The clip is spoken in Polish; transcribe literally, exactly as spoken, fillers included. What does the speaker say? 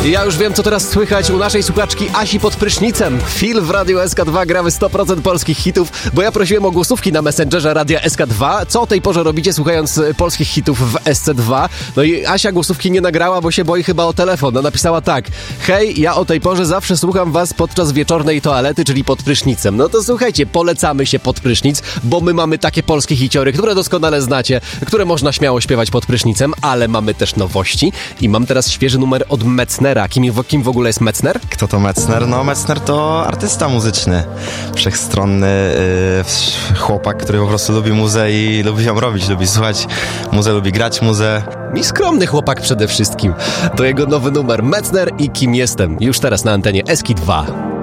Ja już wiem, co teraz słychać u naszej słuchaczki Asi pod prysznicem. Phil w Radiu S K dwa gramy sto procent polskich hitów, bo ja prosiłem o głosówki na Messengerze Radia S K dwa. Co o tej porze robicie, słuchając polskich hitów w S C dwa? No i Asia głosówki nie nagrała, bo się boi chyba o telefon. No napisała tak: hej, ja o tej porze zawsze słucham was podczas wieczornej toalety, czyli pod prysznicem. No to słuchajcie, polecamy się pod prysznic, bo my mamy takie polskie hiciory, które doskonale znacie, które można śmiało śpiewać pod prysznicem, ale mamy też nowości i mam teraz świeży numer od Metznera. Kim, kim w ogóle jest Metzner? Kto to Metzner? No Metzner to artysta muzyczny, wszechstronny yy, chłopak, który po prostu lubi muzę i lubi ją robić, lubi słuchać muzę, lubi grać muzę. I skromny chłopak przede wszystkim. To jego nowy numer Metzner i Kim jestem. Już teraz na antenie S K dwa.